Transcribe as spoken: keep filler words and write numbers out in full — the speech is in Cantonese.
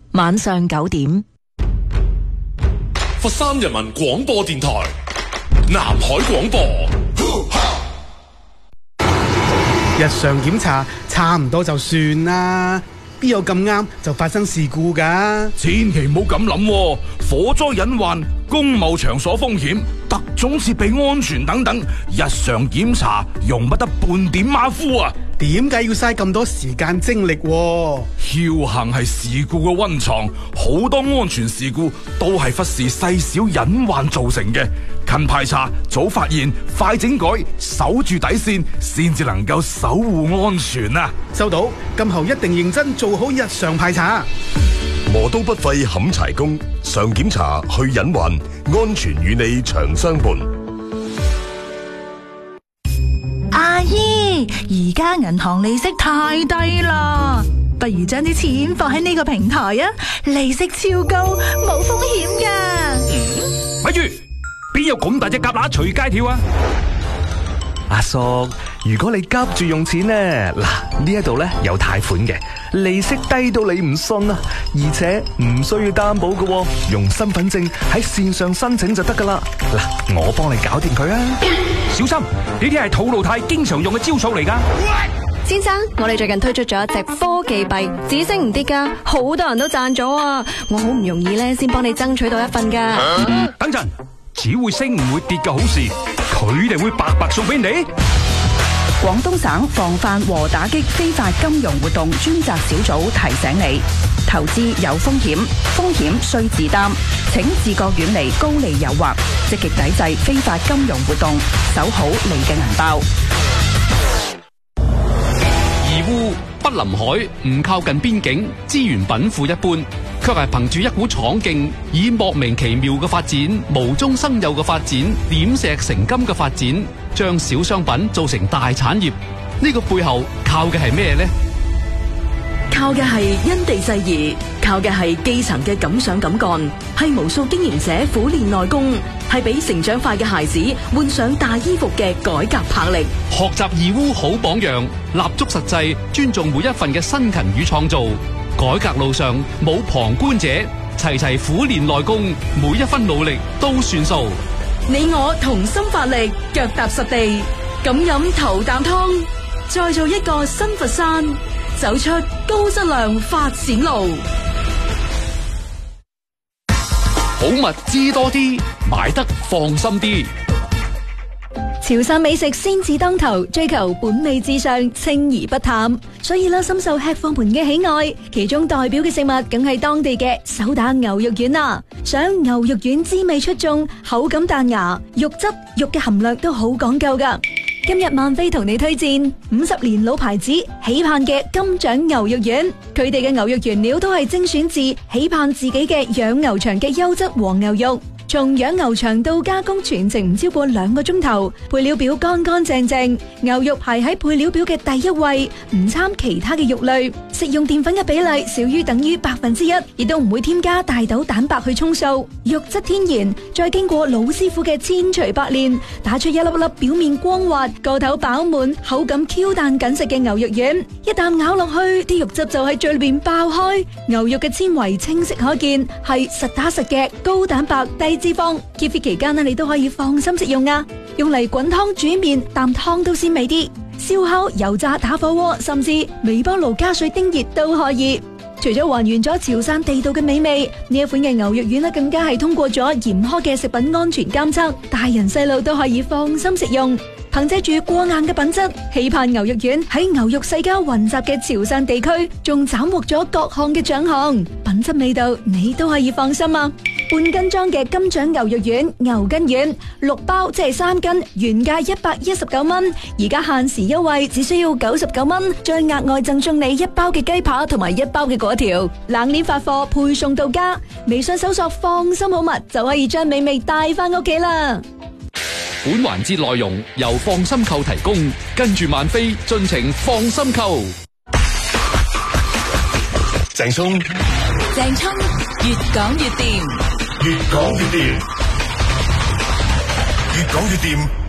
晚上九點。 佛山人民廣播電台，南海廣播。 日常檢查差唔多就算啦，邊有咁啱就發生事故㗎？ 千祈唔好咁諗，火災隱患、公務場所風險、特種設備安全等等，日常檢查容不得半點馬虎啊！ 點解要嘥咁多時間精力？僥倖係事故嘅溫床，好多安全事故都係忽視細小隱患造成嘅。勤排查、早發現、快整改，守住底線，先至能夠守護安全啊！ 收到，今後一定認真做好日常排查。 磨刀不廢砍柴工，常檢查去隱患，安全與你長相伴。 阿姨，而家銀行利息太低啦，不如將啲錢放喺呢個平台啊，利息超高，冇風險㗎。 咪住，邊有咁大隻蛤乸隨街跳啊？ 阿叔，如果你急住用錢呢，嗱，呢一度呢有貸款嘅，利息低到你唔信啊，而且唔需要擔保嘅，用身份證喺線上申請就得噶啦。嗱，我幫你搞掂佢啊！ 小心，呢啲係土豪太經常用嘅招數嚟噶。 先生，我哋最近推出咗一隻科技幣，只升唔跌噶，好多人都賺咗啊！我好唔容易咧，先幫你爭取到一份噶。 啊、等陣，只會升唔會跌嘅好事，佢哋會白白送俾你。 廣東省防範和打擊非法金融活動專責小組提醒你：投資有風險，風險須自擔，請自覺遠離高利誘惑，積極抵制非法金融活動，守好你嘅銀包。 義烏不臨海，唔靠近邊境，資源稟賦一般，卻係憑住一股闖勁，以莫名其妙嘅發展、無中生有嘅發展、點石成金嘅發展，將小商品做成大產業。呢個背後靠嘅係咩呢？ 靠嘅係因地制宜，靠嘅係基層嘅敢想敢幹，係無數經營者苦練內功，係俾成長快嘅孩子換上大衣服嘅改革魄力。 學習義烏好榜樣，立足實際，尊重每一份嘅辛勤與創造。改革路上冇旁觀者，齊齊苦練內功，每一分努力都算數。 你我同心發力，腳踏實地，敢飲頭啖湯，再做一個新佛山，走出高質量發展路。 好物知多啲，買得放心啲。 潮汕美食先至當頭，追求本味至上，清而不淡，所以啦，深受吃貨們嘅喜愛。其中代表嘅食物，梗係當地嘅手打牛肉丸啦。想牛肉丸滋味出眾，口感彈牙，肉汁肉嘅含量都好講究噶。今日萬飛同你推薦五十年老牌子喜盼嘅金獎牛肉丸，佢哋嘅牛肉原料都係精選自喜盼自己嘅養牛場嘅優質黃牛肉。從養牛場到加工全程唔超過兩個鐘頭，配料表乾乾淨淨，牛肉排喺配料表嘅第一位，唔摻其他嘅肉類，食用澱粉嘅比例少於等於百分之一，亦都唔會添加大豆蛋白去充數，肉質天然，再經過老師傅嘅千錘百煉，打出一粒粒表面光滑、個頭飽滿、口感 Q 彈緊實嘅牛肉丸，一啖咬落去，啲肉汁就喺嘴裏邊爆開，牛肉嘅纖維清晰可見，係實打實嘅高蛋白低脂肪。結婚期間呢，你都可以放心食用啊！用嚟滾湯煮麵，啖湯都鮮味啲。燒烤、油炸、打火鍋，甚至微波爐加水叮熱都可以。除咗還原咗潮汕地道嘅美味，呢一款嘅牛肉丸呢，更加係通過咗嚴苛嘅食品安全監測，大人細路都可以放心食用。憑借住過硬嘅品質，喜盼牛肉丸喺牛肉世家混雜嘅潮汕地區，仲斬獲咗各項嘅獎項，品質味道你都可以放心啊！半斤裝嘅金獎牛肉丸、牛筋丸六包，即係三斤，原價一百一十九蚊，而家限時優惠，只需要九十九蚊，再額外贈送你一包嘅雞扒同埋一包嘅果條，冷鏈發貨配送到家。微信搜索放心好物就可以將美味帶翻屋企啦。 本環節內容由放心購提供，跟住萬飛盡情放心購。 鄭聰， 鄭聰越講越掂， 越講越掂，越講越掂。